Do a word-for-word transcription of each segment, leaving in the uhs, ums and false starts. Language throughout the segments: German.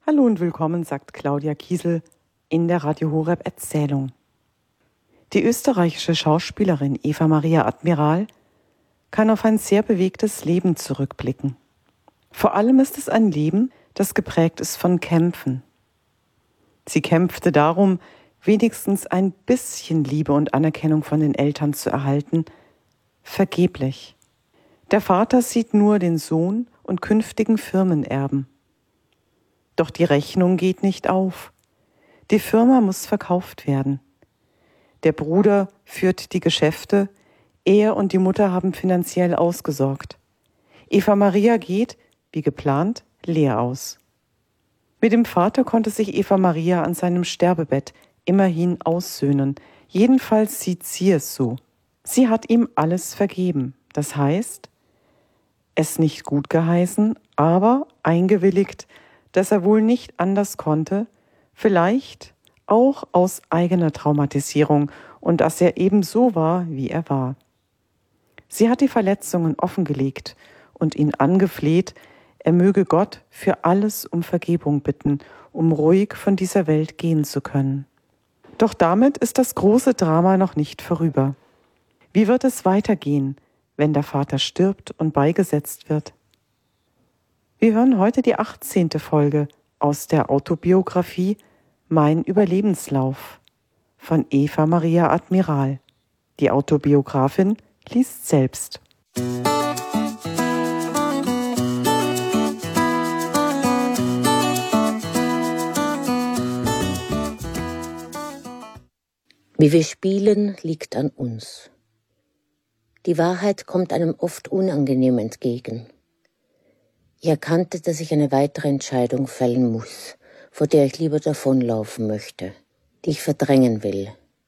Hallo und willkommen, sagt Claudia Kiesel in der Radio Horeb Erzählung. Die österreichische Schauspielerin Eva Maria Admiral kann auf ein sehr bewegtes Leben zurückblicken. Vor allem ist es ein Leben, das geprägt ist von Kämpfen. Sie kämpfte darum, wenigstens ein bisschen Liebe und Anerkennung von den Eltern zu erhalten, vergeblich. Der Vater sieht nur den Sohn und künftigen Firmenerben. Doch die Rechnung geht nicht auf. Die Firma muss verkauft werden. Der Bruder führt die Geschäfte, er und die Mutter haben finanziell ausgesorgt. Eva Maria geht, wie geplant, leer aus. Mit dem Vater konnte sich Eva Maria an seinem Sterbebett immerhin aussöhnen. Jedenfalls sieht sie es so. Sie hat ihm alles vergeben. Das heißt, es nicht gut geheißen, aber eingewilligt, dass er wohl nicht anders konnte, vielleicht auch aus eigener Traumatisierung und dass er eben so war, wie er war. Sie hat die Verletzungen offengelegt und ihn angefleht, er möge Gott für alles um Vergebung bitten, um ruhig von dieser Welt gehen zu können. Doch damit ist das große Drama noch nicht vorüber. Wie wird es weitergehen, wenn der Vater stirbt und beigesetzt wird? Wir hören heute die achtzehnte Folge aus der Autobiografie Mein Überlebenslauf von Eva Maria Admiral. Die Autobiografin liest selbst. Wie wir spielen, liegt an uns. Die Wahrheit kommt einem oft unangenehm entgegen. Ich erkannte, dass ich eine weitere Entscheidung fällen muss, vor der ich lieber davonlaufen möchte, die ich verdrängen will.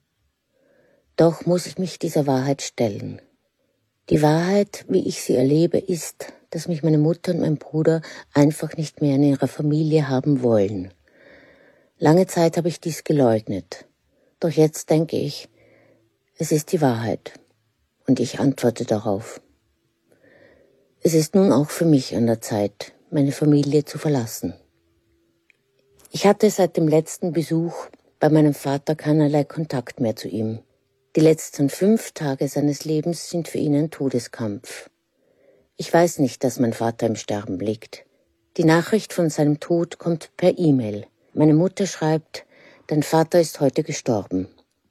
Doch muss ich mich dieser Wahrheit stellen. Die Wahrheit, wie ich sie erlebe, ist, dass mich meine Mutter und mein Bruder einfach nicht mehr in ihrer Familie haben wollen. Lange Zeit habe ich dies geleugnet. Doch jetzt denke ich, es ist die Wahrheit. Und ich antworte darauf. Es ist nun auch für mich an der Zeit, meine Familie zu verlassen. Ich hatte seit dem letzten Besuch bei meinem Vater keinerlei Kontakt mehr zu ihm. Die letzten fünf Tage seines Lebens sind für ihn ein Todeskampf. Ich weiß nicht, dass mein Vater im Sterben liegt. Die Nachricht von seinem Tod kommt per E-Mail. Meine Mutter schreibt, dein Vater ist heute gestorben.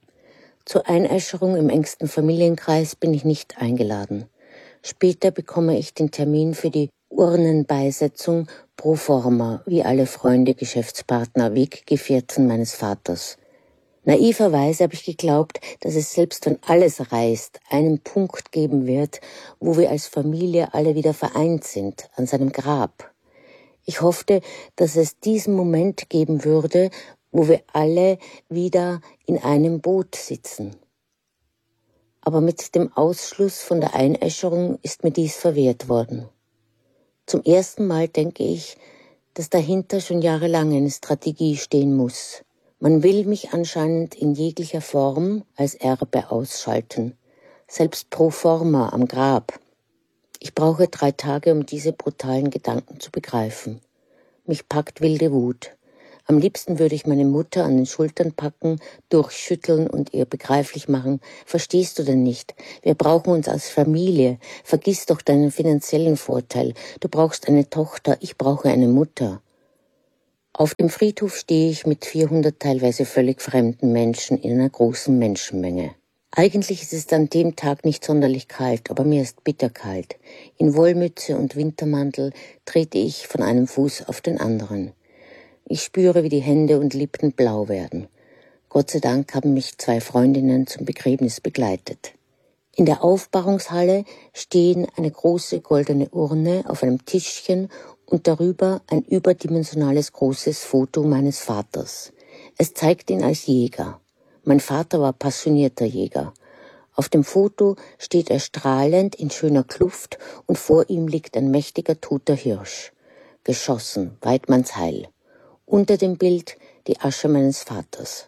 Zur Einäscherung im engsten Familienkreis bin ich nicht eingeladen. Später bekomme ich den Termin für die Urnenbeisetzung pro forma, wie alle Freunde, Geschäftspartner, Weggefährten meines Vaters. Naiverweise habe ich geglaubt, dass es selbst wenn alles reißt, einen Punkt geben wird, wo wir als Familie alle wieder vereint sind, an seinem Grab. Ich hoffte, dass es diesen Moment geben würde, wo wir alle wieder in einem Boot sitzen. Aber mit dem Ausschluss von der Einäscherung ist mir dies verwehrt worden. Zum ersten Mal denke ich, dass dahinter schon jahrelang eine Strategie stehen muss. Man will mich anscheinend in jeglicher Form als Erbe ausschalten, selbst pro forma am Grab. Ich brauche drei Tage, um diese brutalen Gedanken zu begreifen. Mich packt wilde Wut. Am liebsten würde ich meine Mutter an den Schultern packen, durchschütteln und ihr begreiflich machen, verstehst du denn nicht? Wir brauchen uns als Familie. Vergiss doch deinen finanziellen Vorteil. Du brauchst eine Tochter, ich brauche eine Mutter. Auf dem Friedhof stehe ich mit vierhundert teilweise völlig fremden Menschen in einer großen Menschenmenge. Eigentlich ist es an dem Tag nicht sonderlich kalt, aber mir ist bitterkalt. In Wollmütze und Wintermantel trete ich von einem Fuß auf den anderen. Ich spüre, wie die Hände und Lippen blau werden. Gott sei Dank haben mich zwei Freundinnen zum Begräbnis begleitet. In der Aufbahrungshalle stehen eine große goldene Urne auf einem Tischchen und darüber ein überdimensionales großes Foto meines Vaters. Es zeigt ihn als Jäger. Mein Vater war passionierter Jäger. Auf dem Foto steht er strahlend in schöner Kluft und vor ihm liegt ein mächtiger toter Hirsch. Geschossen, Weidmannsheil. Unter dem Bild die Asche meines Vaters.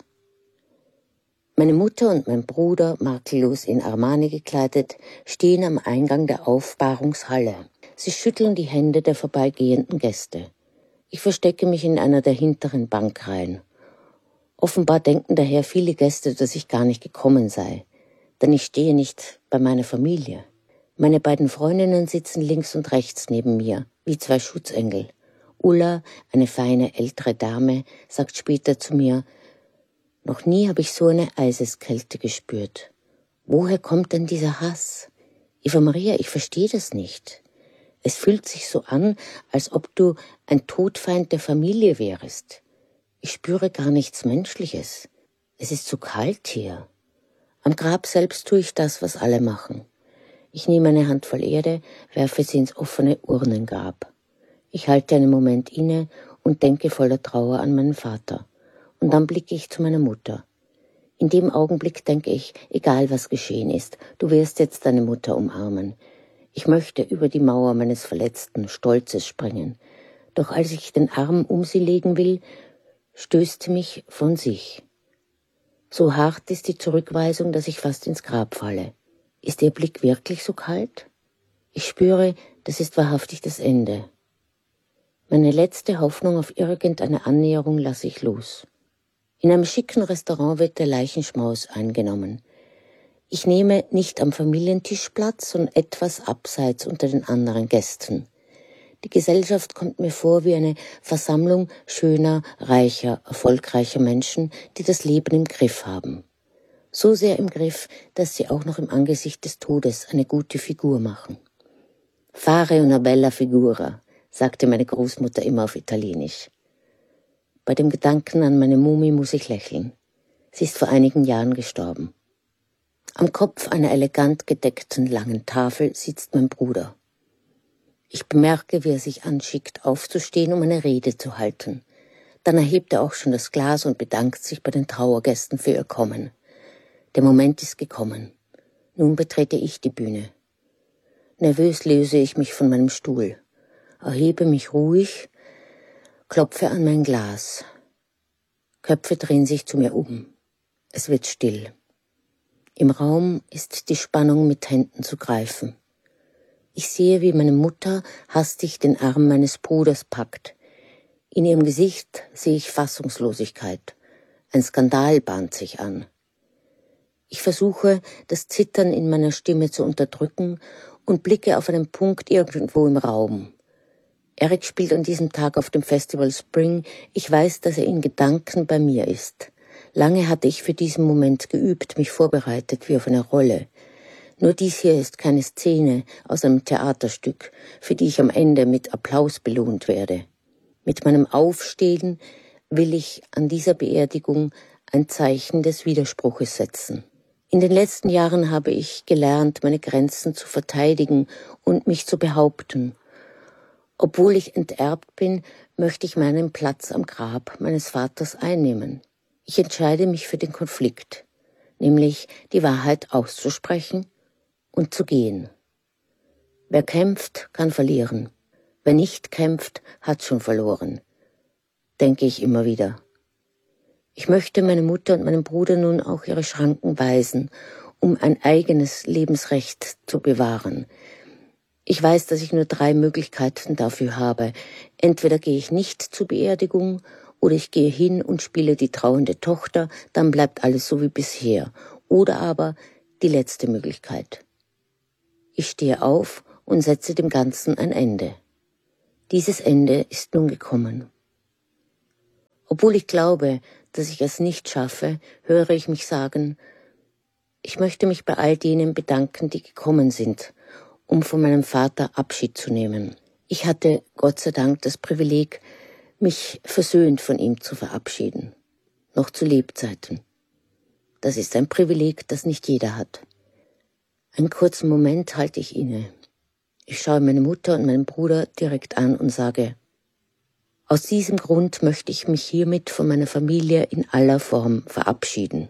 Meine Mutter und mein Bruder, makellos in Armani gekleidet, stehen am Eingang der Aufbahrungshalle. Sie schütteln die Hände der vorbeigehenden Gäste. Ich verstecke mich in einer der hinteren Bankreihen. Offenbar denken daher viele Gäste, dass ich gar nicht gekommen sei, denn ich stehe nicht bei meiner Familie. Meine beiden Freundinnen sitzen links und rechts neben mir, wie zwei Schutzengel. Ulla, eine feine ältere Dame, sagt später zu mir, noch nie habe ich so eine Eiseskälte gespürt. Woher kommt denn dieser Hass? Eva Maria, ich verstehe das nicht. Es fühlt sich so an, als ob du ein Todfeind der Familie wärest. Ich spüre gar nichts Menschliches. Es ist so kalt hier. Am Grab selbst tue ich das, was alle machen. Ich nehme eine Handvoll Erde, werfe sie ins offene Urnengrab. Ich halte einen Moment inne und denke voller Trauer an meinen Vater. Und dann blicke ich zu meiner Mutter. In dem Augenblick denke ich, egal was geschehen ist, du wirst jetzt deine Mutter umarmen. Ich möchte über die Mauer meines verletzten Stolzes springen. Doch als ich den Arm um sie legen will, stößt sie mich von sich. So hart ist die Zurückweisung, dass ich fast ins Grab falle. Ist ihr Blick wirklich so kalt? Ich spüre, das ist wahrhaftig das Ende. Meine letzte Hoffnung auf irgendeine Annäherung lasse ich los. In einem schicken Restaurant wird der Leichenschmaus eingenommen. Ich nehme nicht am Familientisch Platz, sondern etwas abseits unter den anderen Gästen. Die Gesellschaft kommt mir vor wie eine Versammlung schöner, reicher, erfolgreicher Menschen, die das Leben im Griff haben. So sehr im Griff, dass sie auch noch im Angesicht des Todes eine gute Figur machen. Fare una bella figura, sagte meine Großmutter immer auf Italienisch. Bei dem Gedanken an meine Mumie muss ich lächeln. Sie ist vor einigen Jahren gestorben. Am Kopf einer elegant gedeckten langen Tafel sitzt mein Bruder. Ich bemerke, wie er sich anschickt, aufzustehen, um eine Rede zu halten. Dann erhebt er auch schon das Glas und bedankt sich bei den Trauergästen für ihr Kommen. Der Moment ist gekommen. Nun betrete ich die Bühne. Nervös löse ich mich von meinem Stuhl, erhebe mich ruhig, klopfe an mein Glas. Köpfe drehen sich zu mir um. Es wird still. Im Raum ist die Spannung mit Händen zu greifen. Ich sehe, wie meine Mutter hastig den Arm meines Bruders packt. In ihrem Gesicht sehe ich Fassungslosigkeit. Ein Skandal bahnt sich an. Ich versuche, das Zittern in meiner Stimme zu unterdrücken und blicke auf einen Punkt irgendwo im Raum. Eric spielt an diesem Tag auf dem Festival Spring. Ich weiß, dass er in Gedanken bei mir ist. Lange hatte ich für diesen Moment geübt, mich vorbereitet wie auf eine Rolle. Nur dies hier ist keine Szene aus einem Theaterstück, für die ich am Ende mit Applaus belohnt werde. Mit meinem Aufstehen will ich an dieser Beerdigung ein Zeichen des Widerspruches setzen. In den letzten Jahren habe ich gelernt, meine Grenzen zu verteidigen und mich zu behaupten. Obwohl ich enterbt bin, möchte ich meinen Platz am Grab meines Vaters einnehmen. Ich entscheide mich für den Konflikt, nämlich die Wahrheit auszusprechen und zu gehen. Wer kämpft, kann verlieren. Wer nicht kämpft, hat schon verloren, denke ich immer wieder. Ich möchte meine Mutter und meinem Bruder nun auch ihre Schranken weisen, um ein eigenes Lebensrecht zu bewahren. Ich weiß, dass ich nur drei Möglichkeiten dafür habe. Entweder gehe ich nicht zur Beerdigung oder ich gehe hin und spiele die trauernde Tochter, dann bleibt alles so wie bisher. Oder aber die letzte Möglichkeit. Ich stehe auf und setze dem Ganzen ein Ende. Dieses Ende ist nun gekommen. Obwohl ich glaube, dass ich es nicht schaffe, höre ich mich sagen, ich möchte mich bei all denen bedanken, die gekommen sind, um von meinem Vater Abschied zu nehmen. Ich hatte, Gott sei Dank, das Privileg, mich versöhnt von ihm zu verabschieden. Noch zu Lebzeiten. Das ist ein Privileg, das nicht jeder hat. Einen kurzen Moment halte ich inne. Ich schaue meine Mutter und meinen Bruder direkt an und sage, aus diesem Grund möchte ich mich hiermit von meiner Familie in aller Form verabschieden.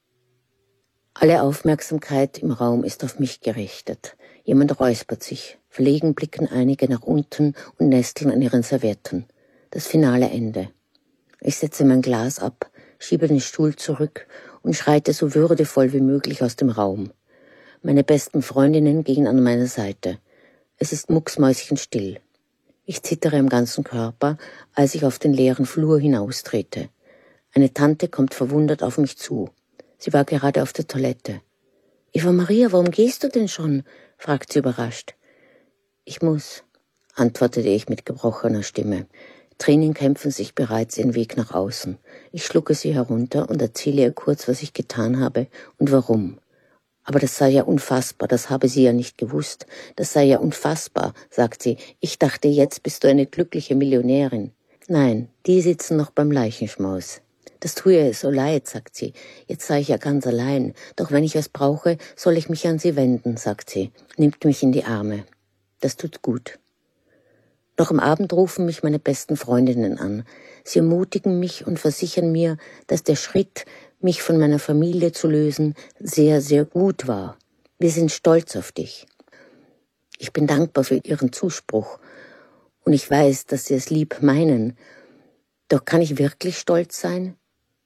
Alle Aufmerksamkeit im Raum ist auf mich gerichtet. Jemand räuspert sich. Verlegen blicken einige nach unten und nesteln an ihren Servietten. Das finale Ende. Ich setze mein Glas ab, schiebe den Stuhl zurück und schreite so würdevoll wie möglich aus dem Raum. Meine besten Freundinnen gehen an meiner Seite. Es ist mucksmäuschenstill. Ich zittere am ganzen Körper, als ich auf den leeren Flur hinaustrete. Eine Tante kommt verwundert auf mich zu. Sie war gerade auf der Toilette. »Eva Maria, warum gehst du denn schon?« fragt sie überrascht. »Ich muss«, antwortete ich mit gebrochener Stimme. Tränen kämpfen sich bereits ihren Weg nach außen. Ich schlucke sie herunter und erzähle ihr kurz, was ich getan habe und warum. »Aber das sei ja unfassbar, das habe sie ja nicht gewusst. Das sei ja unfassbar«, sagt sie. »Ich dachte, jetzt bist du eine glückliche Millionärin.« »Nein, die sitzen noch beim Leichenschmaus.« »Das tue ihr so leid«, sagt sie. »Jetzt sei ich ja ganz allein. Doch wenn ich was brauche, soll ich mich an sie wenden«, sagt sie, nimmt mich in die Arme. Das tut gut. Noch am Abend rufen mich meine besten Freundinnen an. Sie ermutigen mich und versichern mir, dass der Schritt, mich von meiner Familie zu lösen, sehr, sehr gut war. Wir sind stolz auf dich. Ich bin dankbar für ihren Zuspruch und ich weiß, dass sie es lieb meinen. Doch kann ich wirklich stolz sein?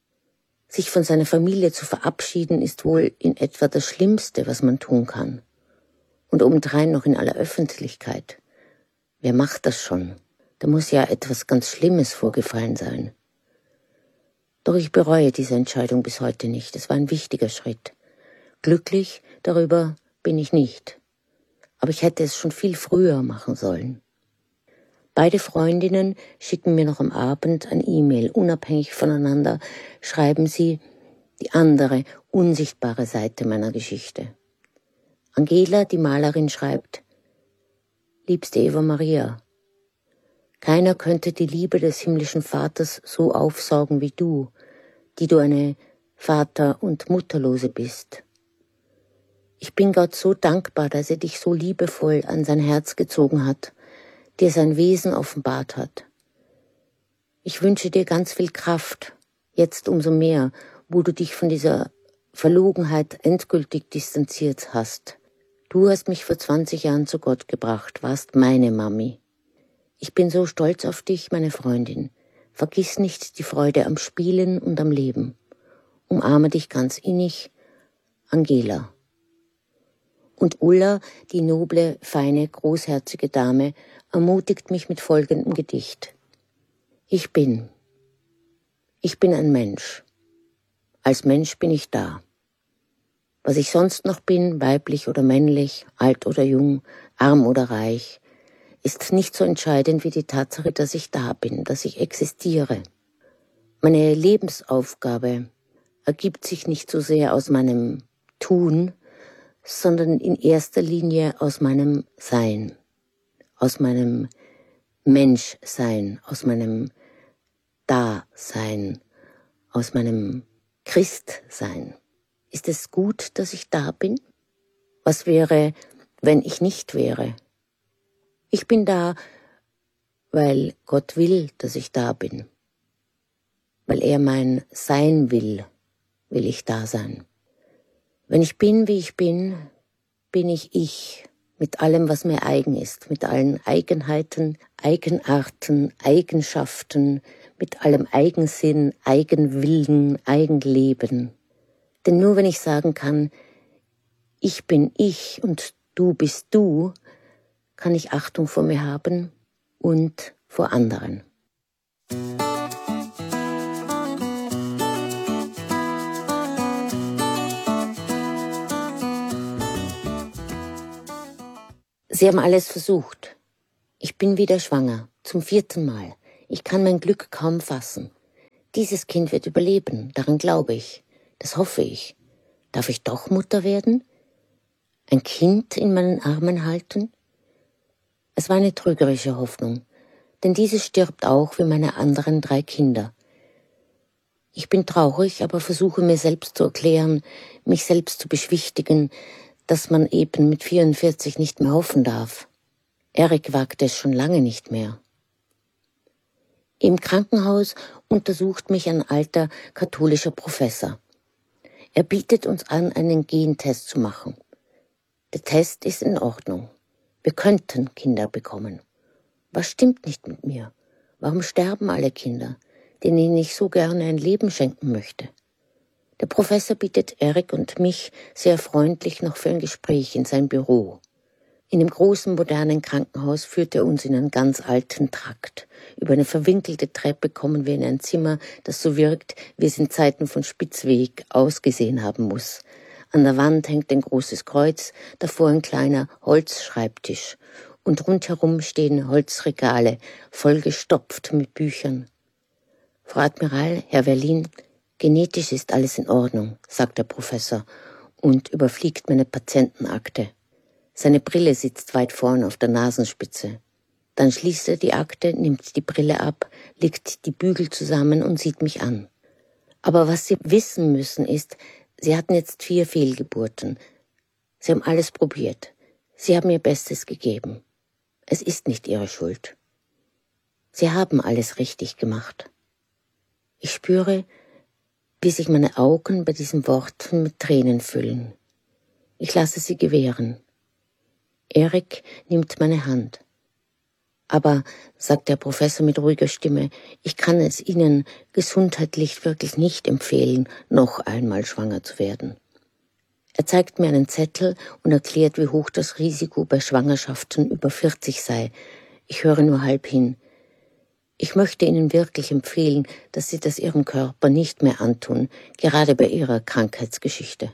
Sich von seiner Familie zu verabschieden, ist wohl in etwa das Schlimmste, was man tun kann. Und obendrein noch in aller Öffentlichkeit. Wer macht das schon? Da muss ja etwas ganz Schlimmes vorgefallen sein. Doch ich bereue diese Entscheidung bis heute nicht. Es war ein wichtiger Schritt. Glücklich darüber bin ich nicht. Aber ich hätte es schon viel früher machen sollen. Beide Freundinnen schicken mir noch am Abend ein E-Mail. Unabhängig voneinander schreiben sie die andere, unsichtbare Seite meiner Geschichte. Angela, die Malerin, schreibt: Liebste Eva Maria, keiner könnte die Liebe des himmlischen Vaters so aufsaugen wie du, die du eine Vater- und Mutterlose bist. Ich bin Gott so dankbar, dass er dich so liebevoll an sein Herz gezogen hat, dir sein Wesen offenbart hat. Ich wünsche dir ganz viel Kraft, jetzt umso mehr, wo du dich von dieser Verlogenheit endgültig distanziert hast. Du hast mich vor zwanzig Jahren zu Gott gebracht, warst meine Mami. Ich bin so stolz auf dich, meine Freundin. Vergiss nicht die Freude am Spielen und am Leben. Umarme dich ganz innig, Angela. Und Ulla, die noble, feine, großherzige Dame, ermutigt mich mit folgendem Gedicht. Ich bin. Ich bin ein Mensch. Als Mensch bin ich da. Was ich sonst noch bin, weiblich oder männlich, alt oder jung, arm oder reich, ist nicht so entscheidend wie die Tatsache, dass ich da bin, dass ich existiere. Meine Lebensaufgabe ergibt sich nicht so sehr aus meinem Tun, sondern in erster Linie aus meinem Sein, aus meinem Menschsein, aus meinem Dasein, aus meinem Christsein. Ist es gut, dass ich da bin? Was wäre, wenn ich nicht wäre? Ich bin da, weil Gott will, dass ich da bin. Weil er mein Sein will, will ich da sein. Wenn ich bin, wie ich bin, bin ich ich, mit allem, was mir eigen ist, mit allen Eigenheiten, Eigenarten, Eigenschaften, mit allem Eigensinn, Eigenwillen, Eigenleben. Denn nur wenn ich sagen kann, ich bin ich und du bist du, kann ich Achtung vor mir haben und vor anderen. Sie haben alles versucht. Ich bin wieder schwanger, zum vierten Mal. Ich kann mein Glück kaum fassen. Dieses Kind wird überleben, daran glaube ich. Das hoffe ich. Darf ich doch Mutter werden? Ein Kind in meinen Armen halten? Es war eine trügerische Hoffnung, denn dieses stirbt auch wie meine anderen drei Kinder. Ich bin traurig, aber versuche mir selbst zu erklären, mich selbst zu beschwichtigen, dass man eben mit vierundvierzig nicht mehr hoffen darf. Erik wagte es schon lange nicht mehr. Im Krankenhaus untersucht mich ein alter katholischer Professor. Er bietet uns an, einen Gentest zu machen. Der Test ist in Ordnung. Wir könnten Kinder bekommen. Was stimmt nicht mit mir? Warum sterben alle Kinder, denen ich so gerne ein Leben schenken möchte? Der Professor bittet Erik und mich sehr freundlich noch für ein Gespräch in sein Büro. In dem großen modernen Krankenhaus führt er uns in einen ganz alten Trakt. Über eine verwinkelte Treppe kommen wir in ein Zimmer, das so wirkt, wie es in Zeiten von Spitzweg ausgesehen haben muss. An der Wand hängt ein großes Kreuz, davor ein kleiner Holzschreibtisch. Und rundherum stehen Holzregale, vollgestopft mit Büchern. Frau Admiral, Herr Werlin, genetisch ist alles in Ordnung, sagt der Professor und überfliegt meine Patientenakte. Seine Brille sitzt weit vorn auf der Nasenspitze. Dann schließt er die Akte, nimmt die Brille ab, legt die Bügel zusammen und sieht mich an. Aber was Sie wissen müssen ist, Sie hatten jetzt vier Fehlgeburten. Sie haben alles probiert. Sie haben Ihr Bestes gegeben. Es ist nicht Ihre Schuld. Sie haben alles richtig gemacht. Ich spüre, wie sich meine Augen bei diesen Worten mit Tränen füllen. Ich lasse sie gewähren. Erik nimmt meine Hand. Aber, sagt der Professor mit ruhiger Stimme, ich kann es Ihnen gesundheitlich wirklich nicht empfehlen, noch einmal schwanger zu werden. Er zeigt mir einen Zettel und erklärt, wie hoch das Risiko bei Schwangerschaften über vierzig sei. Ich höre nur halb hin. Ich möchte Ihnen wirklich empfehlen, dass Sie das Ihrem Körper nicht mehr antun, gerade bei Ihrer Krankheitsgeschichte.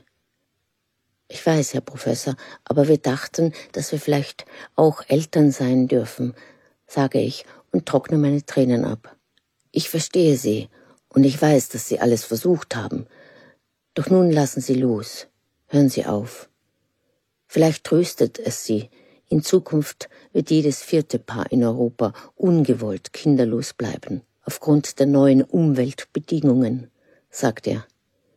Ich weiß, Herr Professor, aber wir dachten, dass wir vielleicht auch Eltern sein dürfen, sage ich und trockne meine Tränen ab. Ich verstehe Sie und ich weiß, dass Sie alles versucht haben. Doch nun lassen Sie los. Hören Sie auf. Vielleicht tröstet es Sie. In Zukunft wird jedes vierte Paar in Europa ungewollt kinderlos bleiben, aufgrund der neuen Umweltbedingungen, sagt er.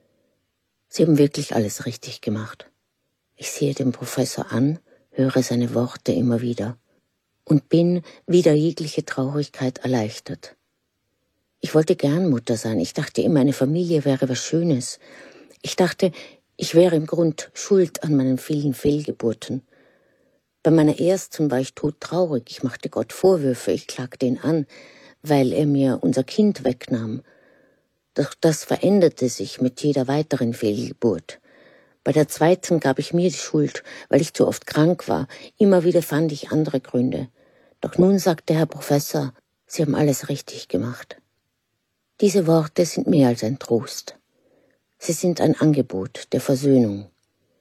Sie haben wirklich alles richtig gemacht. Ich sehe den Professor an, höre seine Worte immer wieder und bin wider jegliche Traurigkeit erleichtert. Ich wollte gern Mutter sein. Ich dachte immer, eine Familie wäre was Schönes. Ich dachte, ich wäre im Grund schuld an meinen vielen Fehlgeburten. Bei meiner ersten war ich todtraurig. Ich machte Gott Vorwürfe. Ich klagte ihn an, weil er mir unser Kind wegnahm. Doch das veränderte sich mit jeder weiteren Fehlgeburt. Bei der zweiten gab ich mir die Schuld, weil ich zu oft krank war. Immer wieder fand ich andere Gründe. Doch nun sagt der Herr Professor, Sie haben alles richtig gemacht. Diese Worte sind mehr als ein Trost. Sie sind ein Angebot der Versöhnung.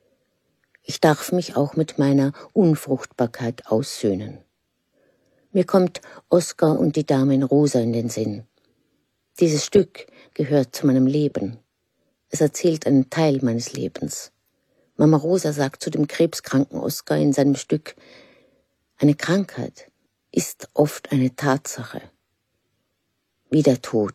Ich darf mich auch mit meiner Unfruchtbarkeit aussöhnen. Mir kommt Oskar und die Dame in Rosa in den Sinn. Dieses Stück gehört zu meinem Leben. Es erzählt einen Teil meines Lebens. Mama Rosa sagt zu dem krebskranken Oskar in seinem Stück, eine Krankheit ist oft eine Tatsache, wie der Tod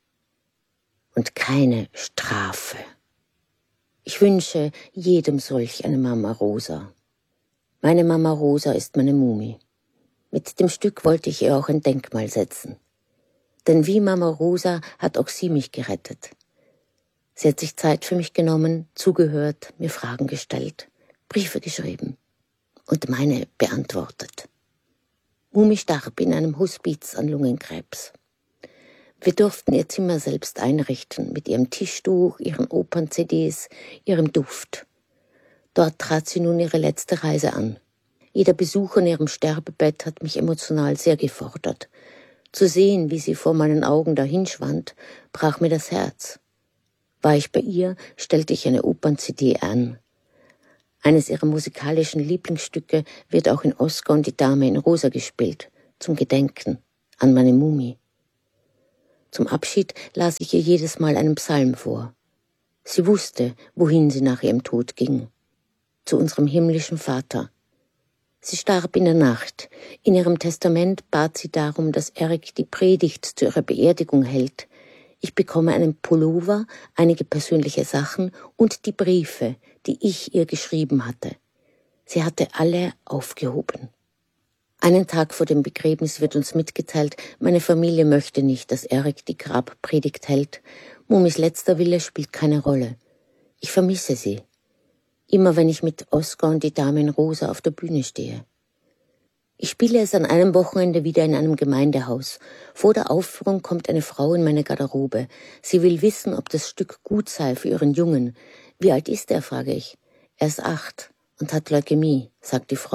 und keine Strafe. Ich wünsche jedem solch eine Mama Rosa. Meine Mama Rosa ist meine Mumie. Mit dem Stück wollte ich ihr auch ein Denkmal setzen. Denn wie Mama Rosa hat auch sie mich gerettet. Sie hat sich Zeit für mich genommen, zugehört, mir Fragen gestellt, Briefe geschrieben und meine beantwortet. Mumi starb in einem Hospiz an Lungenkrebs. Wir durften ihr Zimmer selbst einrichten, mit ihrem Tischtuch, ihren Opern-C Ds, ihrem Duft. Dort trat sie nun ihre letzte Reise an. Jeder Besuch an ihrem Sterbebett hat mich emotional sehr gefordert. Zu sehen, wie sie vor meinen Augen dahinschwand, brach mir das Herz. War ich bei ihr, stellte ich eine Opern-C D an. Eines ihrer musikalischen Lieblingsstücke wird auch in Oskar und die Dame in Rosa gespielt, zum Gedenken an meine Mumie. Zum Abschied las ich ihr jedes Mal einen Psalm vor. Sie wusste, wohin sie nach ihrem Tod ging. Zu unserem himmlischen Vater. Sie starb in der Nacht. In ihrem Testament bat sie darum, dass Erik die Predigt zu ihrer Beerdigung hält. Ich bekomme einen Pullover, einige persönliche Sachen und die Briefe, die ich ihr geschrieben hatte. Sie hatte alle aufgehoben. Einen Tag vor dem Begräbnis wird uns mitgeteilt, meine Familie möchte nicht, dass Erik die Grabpredigt hält. Mumis letzter Wille spielt keine Rolle. Ich vermisse sie. Immer wenn ich mit Oskar und die Dame in Rosa auf der Bühne stehe. Ich spiele es an einem Wochenende wieder in einem Gemeindehaus. Vor der Aufführung kommt eine Frau in meine Garderobe. Sie will wissen, ob das Stück gut sei für ihren Jungen. Wie alt ist er, frage ich. Er ist acht und hat Leukämie, sagt die Frau,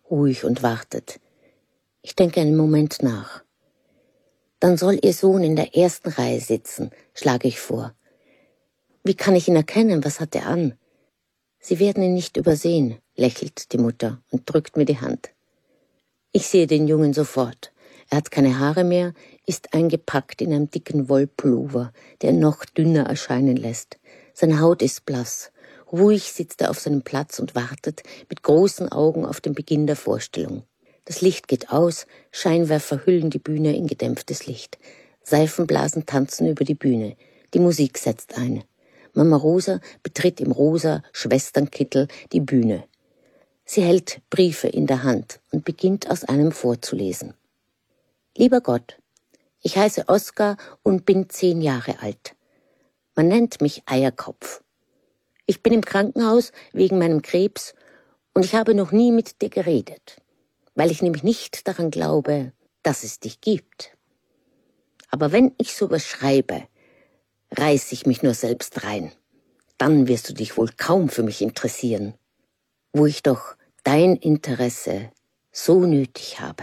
ruhig und wartet. Ich denke einen Moment nach. Dann soll Ihr Sohn in der ersten Reihe sitzen, schlage ich vor. Wie kann ich ihn erkennen? Was hat er an? Sie werden ihn nicht übersehen, lächelt die Mutter und drückt mir die Hand. Ich sehe den Jungen sofort. Er hat keine Haare mehr, ist eingepackt in einem dicken Wollpullover, der ihn noch dünner erscheinen lässt. Seine Haut ist blass. Ruhig sitzt er auf seinem Platz und wartet mit großen Augen auf den Beginn der Vorstellung. Das Licht geht aus, Scheinwerfer hüllen die Bühne in gedämpftes Licht. Seifenblasen tanzen über die Bühne. Die Musik setzt ein. Mama Rosa betritt im rosa Schwesternkittel die Bühne. Sie hält Briefe in der Hand und beginnt aus einem vorzulesen. Lieber Gott, ich heiße Oskar und bin zehn Jahre alt. Man nennt mich Eierkopf. Ich bin im Krankenhaus wegen meinem Krebs und ich habe noch nie mit dir geredet, weil ich nämlich nicht daran glaube, dass es dich gibt. Aber wenn ich sowas schreibe, reiß ich mich nur selbst rein. Dann wirst du dich wohl kaum für mich interessieren, wo ich doch dein Interesse so nötig habe.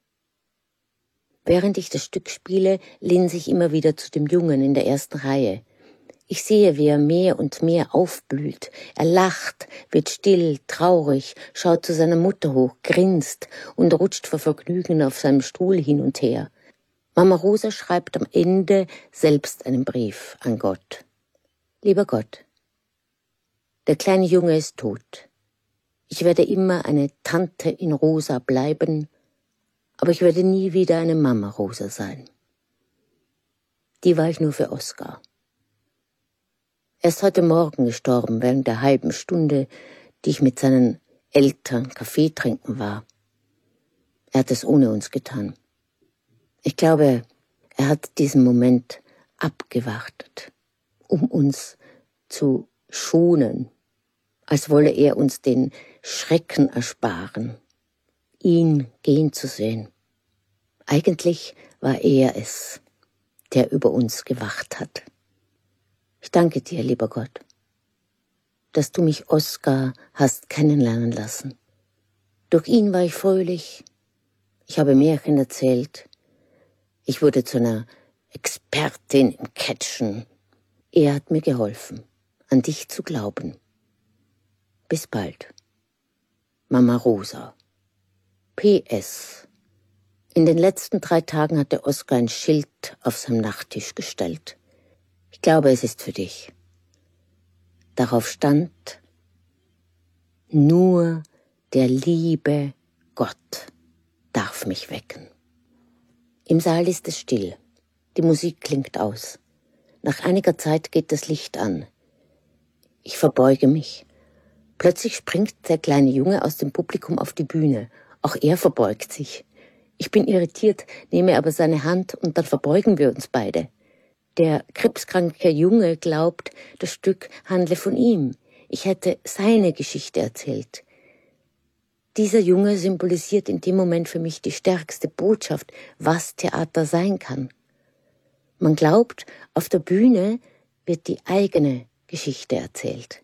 Während ich das Stück spiele, linse ich immer wieder zu dem Jungen in der ersten Reihe. Ich sehe, wie er mehr und mehr aufblüht. Er lacht, wird still, traurig, schaut zu seiner Mutter hoch, grinst und rutscht vor Vergnügen auf seinem Stuhl hin und her. Mama Rosa schreibt am Ende selbst einen Brief an Gott. Lieber Gott, der kleine Junge ist tot. Ich werde immer eine Tante in Rosa bleiben, aber ich werde nie wieder eine Mama Rosa sein. Die war ich nur für Oskar. Er ist heute Morgen gestorben, während der halben Stunde, die ich mit seinen Eltern Kaffee trinken war. Er hat es ohne uns getan. Ich glaube, er hat diesen Moment abgewartet, um uns zu schonen, als wolle er uns den Schrecken ersparen, ihn gehen zu sehen. Eigentlich war er es, der über uns gewacht hat. Ich danke dir, lieber Gott, dass du mich Oskar hast kennenlernen lassen. Durch ihn war ich fröhlich, ich habe Märchen erzählt, ich wurde zu einer Expertin im Catchen. Er hat mir geholfen, an dich zu glauben. Bis bald. Mama Rosa. P S. In den letzten drei Tagen hatte Oskar ein Schild auf seinem Nachttisch gestellt. Ich glaube, es ist für dich. Darauf stand: Nur der liebe Gott darf mich wecken. Im Saal ist es still. Die Musik klingt aus. Nach einiger Zeit geht das Licht an. Ich verbeuge mich. Plötzlich springt der kleine Junge aus dem Publikum auf die Bühne. Auch er verbeugt sich. Ich bin irritiert, nehme aber seine Hand und dann verbeugen wir uns beide. Der krebskranke Junge glaubt, das Stück handle von ihm. Ich hätte seine Geschichte erzählt. Dieser Junge symbolisiert in dem Moment für mich die stärkste Botschaft, was Theater sein kann. Man glaubt, auf der Bühne wird die eigene Geschichte erzählt.